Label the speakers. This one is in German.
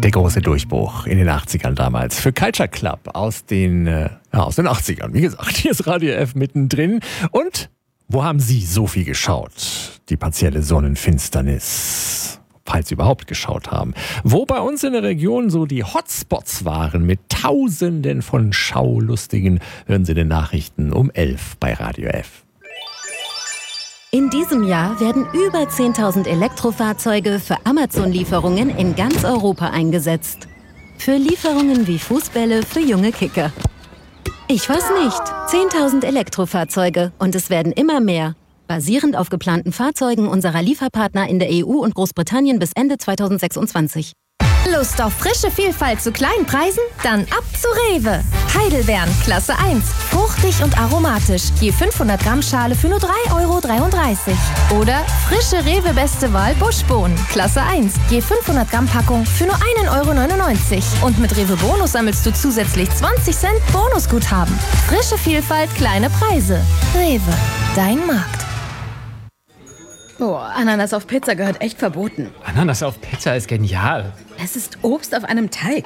Speaker 1: Der große Durchbruch in den 80ern damals für Culture Club aus den 80ern. Wie gesagt, hier ist Radio F mittendrin. Und wo haben Sie so viel geschaut? Die partielle Sonnenfinsternis, falls Sie überhaupt geschaut haben. Wo bei uns in der Region so die Hotspots waren mit Tausenden von Schaulustigen, hören Sie den Nachrichten um 11 bei Radio F.
Speaker 2: In diesem Jahr werden über 10.000 Elektrofahrzeuge für Amazon-Lieferungen in ganz Europa eingesetzt. Für Lieferungen wie Fußbälle für junge Kicker. Ich weiß nicht. 10.000 Elektrofahrzeuge und es werden immer mehr. Basierend auf geplanten Fahrzeugen unserer Lieferpartner in der EU und Großbritannien bis Ende 2026.
Speaker 3: Lust auf frische Vielfalt zu kleinen Preisen? Dann ab zu Rewe. Heidelbeeren, Klasse 1. Fruchtig und aromatisch. Je 500 Gramm Schale für nur 3,33 €. Oder frische Rewe Beste Wahl Buschbohnen, Klasse 1. Je 500 Gramm Packung für nur 1,99 €. Und mit Rewe Bonus sammelst du zusätzlich 20 Cent Bonusguthaben. Frische Vielfalt, kleine Preise. Rewe, dein Markt.
Speaker 4: Boah, Ananas auf Pizza gehört echt verboten.
Speaker 5: Ananas auf Pizza ist genial.
Speaker 4: Es ist Obst auf einem Teig.